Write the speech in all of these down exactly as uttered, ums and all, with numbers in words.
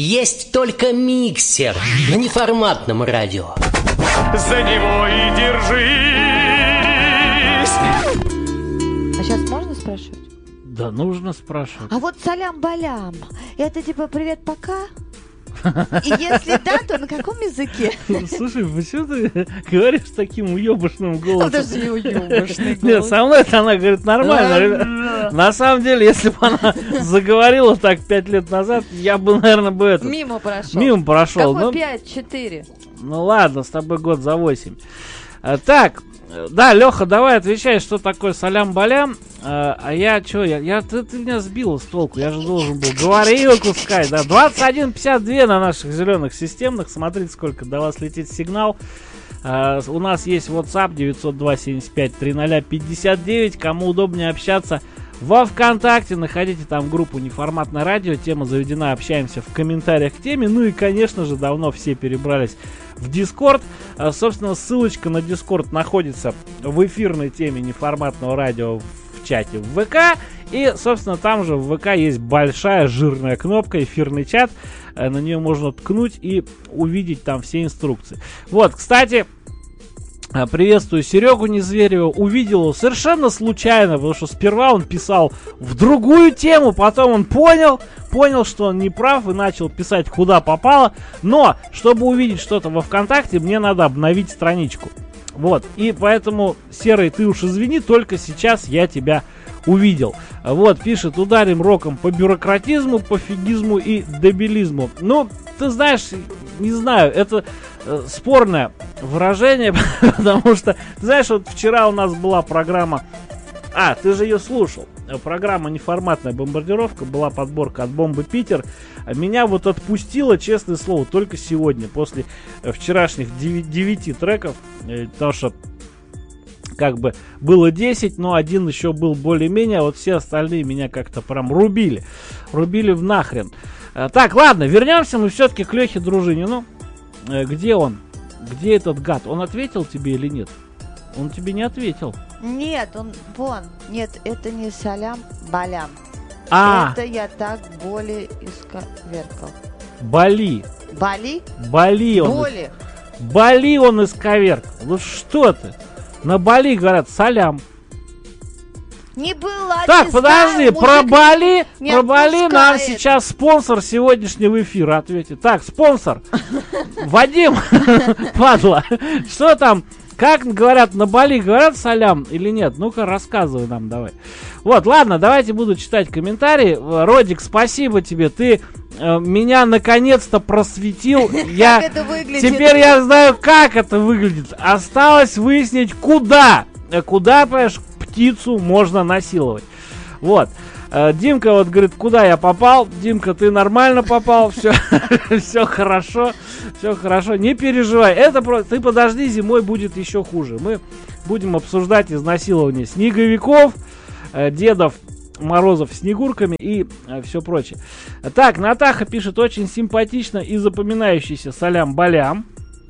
Есть только миксер на неформатном радио. За него и держись. А сейчас можно спрашивать? Да, нужно спрашивать. А вот салям-балям, это типа привет, пока? И если да, то на каком языке? Слушай, почему ты говоришь таким уебышным голосом? Подожди, уебышный голос. Нет, со мной она говорит нормально. На самом деле, если бы она заговорила так пять лет назад, я бы, наверное, бы это... Мимо прошел. Мимо прошел. Какой пять, четыре? Ну ладно, с тобой год за восемь. Так, да, Леха, давай отвечай, что такое салям-балям. А, а я что, я, я ты, ты меня сбила с толку, я же должен был говорилку сказать, да, двадцать один пятьдесят два на наших зеленых системных, смотрите, сколько до вас летит сигнал. А, у нас есть WhatsApp девятьсот два семьдесят пять триста пятьдесят девять, кому удобнее общаться во ВКонтакте, находите там группу «Неформатное радио», тема заведена, общаемся в комментариях к теме, ну и, конечно же, давно все перебрались в Discord. А, собственно, ссылочка на Discord находится в эфирной теме неформатного радио в чате в ВК. И, собственно, там же в ВК есть большая жирная кнопка «Эфирный чат». На нее можно ткнуть и увидеть там все инструкции. Вот, кстати, приветствую Серегу Незверева. Увидел его совершенно случайно, потому что сперва он писал в другую тему, потом он понял, понял, что он не прав и начал писать куда попало. Но, чтобы увидеть что-то во ВКонтакте, мне надо обновить страничку. Вот, и поэтому, Серый, ты уж извини, только сейчас я тебя увидел. Вот, пишет, ударим роком по бюрократизму, пофигизму и дебилизму. Ну, ты знаешь, не знаю, это э, спорное выражение, потому что, ты знаешь, вот вчера у нас была программа, а, ты же ее слушал, программа «Неформатная бомбардировка», была подборка от Бомбы Питер. Меня вот отпустило, честное слово, только сегодня, после вчерашних девяти треков, потому что как бы было десять, но один еще был более-менее, а вот все остальные меня как-то прям рубили, рубили в нахрен. Так, ладно, вернемся мы все-таки к Лехе Дружинину. Где он? Где этот гад? Он ответил тебе или нет? Он тебе не ответил. Нет, он, вон, нет, это не салям-балям. А, это я так боли исковеркал. Бали. Бали? Бали он. Боли. Бали он исковеркал. Ну что ты? На Бали говорят салям. Не было. Так, не подожди, знаю, про Бали, не про Бали нам отпускает. сейчас спонсор сегодняшнего эфира ответит. Так, спонсор. Вадим, падла, что там? Как говорят на Бали, говорят салям или нет? Ну-ка, рассказывай нам, давай. Вот, ладно, давайте буду читать комментарии. Родик, спасибо тебе, ты э, меня наконец-то просветил. Я, это выглядит? теперь я знаю, как это выглядит. Осталось выяснить, куда. Куда, понимаешь, птицу можно насиловать. Вот. Димка вот говорит, куда я попал? Димка, ты нормально попал, все, все хорошо, все хорошо, не переживай. Это просто, ты подожди, зимой будет еще хуже. Мы будем обсуждать изнасилование снеговиков, Дедов Морозов снегурками и все прочее. Так, Натаха пишет, очень симпатично и запоминающийся салям-балям.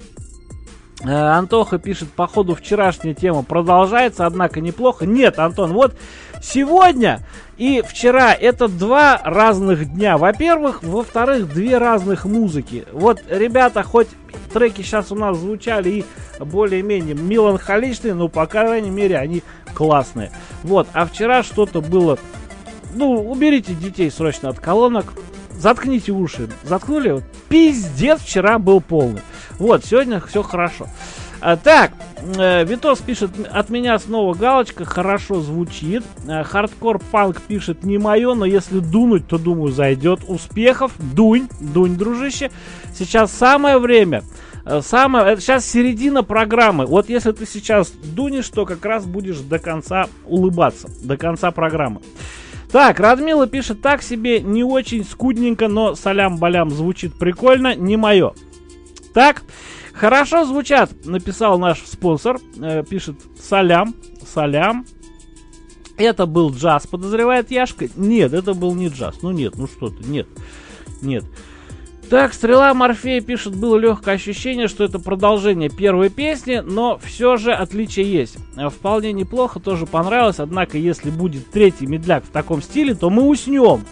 Антоха пишет, походу вчерашняя тема продолжается, однако неплохо. Нет, Антон, вот сегодня и вчера это два разных дня. Во-первых, во-вторых, две разных музыки. Вот, ребята, хоть треки сейчас у нас звучали и более-менее меланхоличные, но, по крайней мере, они классные. Вот, а вчера что-то было... Ну, уберите детей срочно от колонок. Заткните уши. Заткнули? Вот, пиздец, вчера был полный. Вот, сегодня все хорошо. А, так, э, Витос пишет, от меня снова галочка, хорошо звучит. А, Хардкор Панк пишет, не мое, но если дунуть, то, думаю, зайдет. Успехов, дунь, дунь, дружище. Сейчас самое время. Самое, это сейчас середина программы. Вот если ты сейчас дунешь, то как раз будешь до конца улыбаться. До конца программы. Так, Радмила пишет, так себе, не очень скудненько, но салям-балям звучит прикольно, не мое. Так, хорошо звучат, написал наш спонсор, э, пишет салям, салям. Это был джаз, подозревает Яшка. Нет, это был не джаз, ну нет, ну что ты, нет, нет. Так, Стрела Морфея пишет, было легкое ощущение, что это продолжение первой песни, но все же отличие есть. Вполне неплохо, тоже понравилось, однако если будет третий медляк в таком стиле, то мы уснем.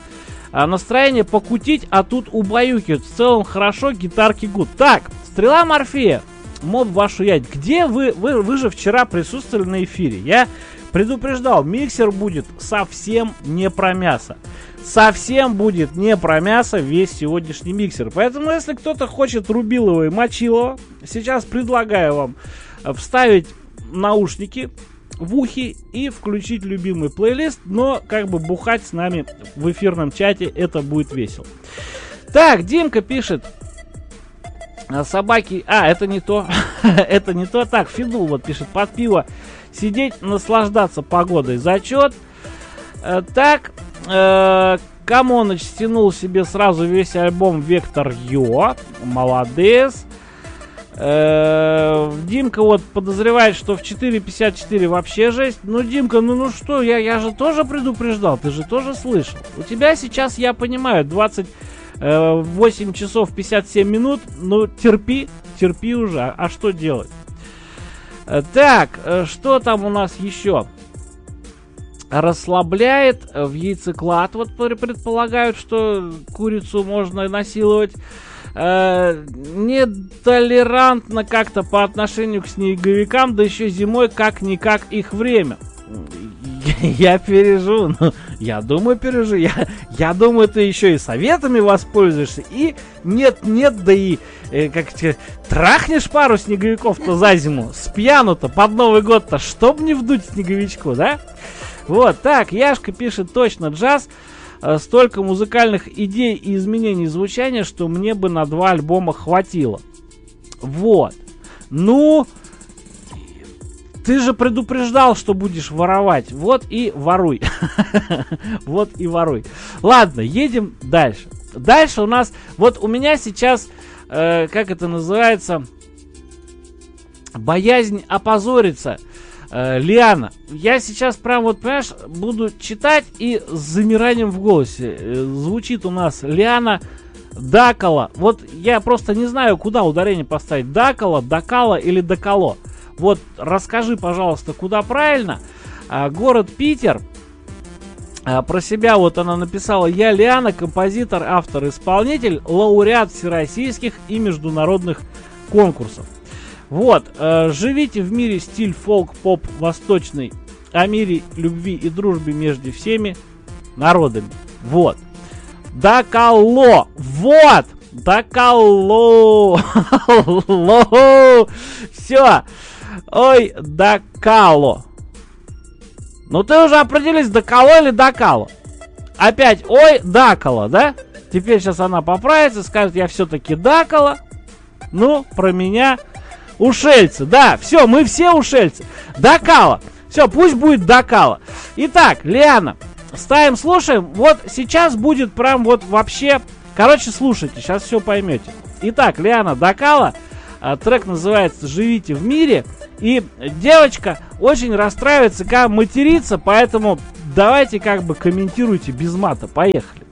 А настроение покутить, а тут убаюкивают. В целом хорошо, гитарки гуд. Так, Стрела Морфея, моб вашу ядь. Где вы, вы? Вы же вчера присутствовали на эфире. Я предупреждал, миксер будет совсем не про мясо. Совсем будет не про мясо весь сегодняшний миксер. Поэтому, если кто-то хочет Рубилова и Мочилова, сейчас предлагаю вам вставить наушники в ухи и включить любимый плейлист, но как бы бухать с нами в эфирном чате, это будет весело. Так, Димка пишет: собаки... А, это не то. Это не то. Так, Фидул вот пишет: под пиво сидеть, наслаждаться погодой. Зачет. Так, Камоныч стянул себе сразу весь альбом Вектор Йо. Молодец. Димка вот подозревает, что в четыре пятьдесят четыре вообще жесть. Ну, Димка, ну ну что, я, я же тоже предупреждал, ты же тоже слышал. У тебя сейчас, я понимаю, двадцать восемь часов пятьдесят семь минут. Ну, терпи, терпи уже, а, а что делать? Так, что там у нас еще? Расслабляет в яйцеклад. Вот предполагают, что курицу можно насиловать. Э, нетолерантно как-то по отношению к снеговикам, да еще зимой как-никак их время. Я переживу, ну, я думаю, переживу. Я, я думаю, ты еще и советами воспользуешься. И нет-нет, да и э, как тебе трахнешь пару снеговиков-то за зиму. С пьяну-то под Новый год-то, чтоб не вдуть снеговичку, да? Вот, так, Яшка пишет: точно, джаз. Столько музыкальных идей и изменений звучания, что мне бы на два альбома хватило. Вот. Ну, ты же предупреждал, что будешь воровать. Вот и воруй. Вот и воруй. Ладно, едем дальше. Дальше у нас... Вот у меня сейчас, э, как это называется, боязнь опозориться. Э, Лиана, я сейчас прям вот, понимаешь, буду читать и с замиранием в голосе. Э, звучит у нас Лиана Дакала. Вот я просто не знаю, куда ударение поставить. Дакала, Дакала или Дакало. Вот расскажи, пожалуйста, куда правильно. А, город Питер. А, про себя вот она написала: я Лиана, композитор, автор, исполнитель, лауреат всероссийских и международных конкурсов. Вот, э, живите в мире стиль фолк-поп восточный, о мире, любви и дружбе между всеми народами. Вот. Дакало. Вот. Дакало. Все. Ой, Дакало. Ну ты уже определись, Дакало или Дакало? Опять, ой, Дакало, да? Теперь сейчас она поправится, скажет: я все-таки Дакало. Ну, про меня... Ушельцы, да, все, мы все ушельцы. Дакало. Все, пусть будет Дакало. Итак, Лиана, ставим, слушаем. Вот сейчас будет прям вот вообще... Короче, слушайте, сейчас все поймете. Итак, Лиана Дакало. Трек называется «Живите в мире». И девочка очень расстраивается, когда матерится, поэтому давайте как бы комментируйте без мата. Поехали.